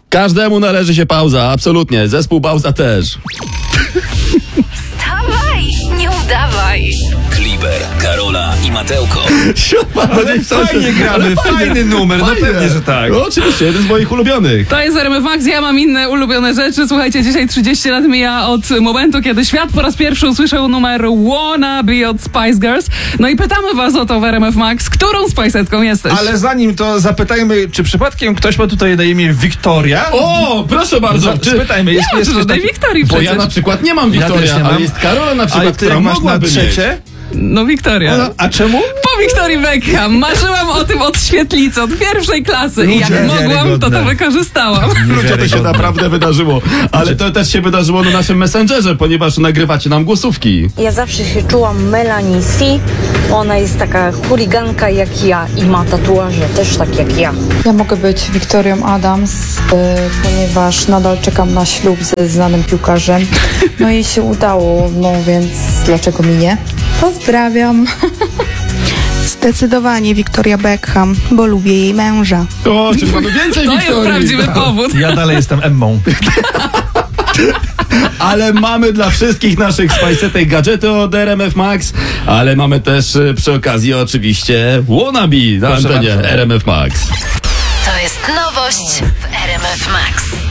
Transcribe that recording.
Każdemu należy się pauza, absolutnie. Zespół Pauza też. Wstawaj, nie udawaj. Kliber, Karola i Matełko. Ale fajnie gramy, fajny numer, no pewnie, że tak. No, oczywiście, jeden z moich ulubionych. To jest RMF Max, ja mam inne ulubione rzeczy. Słuchajcie, dzisiaj 30 lat mija od momentu, kiedy świat po raz pierwszy usłyszał numer Wanna Be od Spice Girls. No i pytamy was o to w RMF Max, którą Spice'etką jesteś? Ale zanim to zapytajmy, czy przypadkiem ktoś ma tutaj na imię Wiktoria? O, proszę bardzo. Spytajmy, jest Nie ma żadnej Wiktorii Bo przecież. ja na przykład nie mam Wiktoria, też nie mam. ale jest Karola na A przykład, ty która masz na mogłaby trzecie? mieć. No Wiktoria. A czemu? Po Wiktorii Beckham. Marzyłam o tym od świetlicy, od pierwszej klasy. I jak Ludzie, mogłam, to niewiarygodne. wykorzystałam. Ludzie, to się naprawdę wydarzyło. Ale to też się wydarzyło na naszym Messengerze, ponieważ nagrywacie nam głosówki. Ja zawsze się czułam Melanie C. Ona jest taka chuliganka jak ja i ma tatuaże też tak jak ja. Ja mogę być Wiktorią Adams, ponieważ nadal czekam na ślub ze znanym piłkarzem. No i się udało, no więc dlaczego mi nie? Pozdrawiam. Zdecydowanie Victoria Beckham, bo lubię jej męża. O, czyli mamy więcej To jest Wiktorii. prawdziwy powód. Ja dalej jestem Emmą. Ale mamy dla wszystkich naszych Spice'etek gadżety od RMF Max, ale mamy też przy okazji oczywiście Wannabe na Proszę antenie bardzo. RMF Max. To jest nowość w RMF Max.